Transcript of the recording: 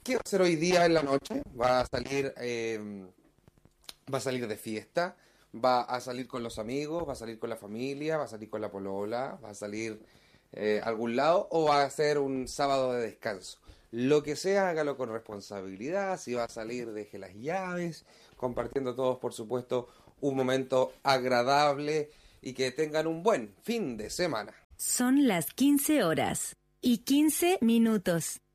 ¿Qué va a hacer hoy día en la noche? Va a salir de fiesta, va a salir con los amigos, va a salir con la familia, va a salir con la polola, va a salir a algún lado o va a ser un sábado de descanso. Lo que sea, hágalo con responsabilidad. Si va a salir, deje las llaves, compartiendo todos, por supuesto, un momento agradable y que tengan un buen fin de semana. Son las 15 horas y 15 minutos.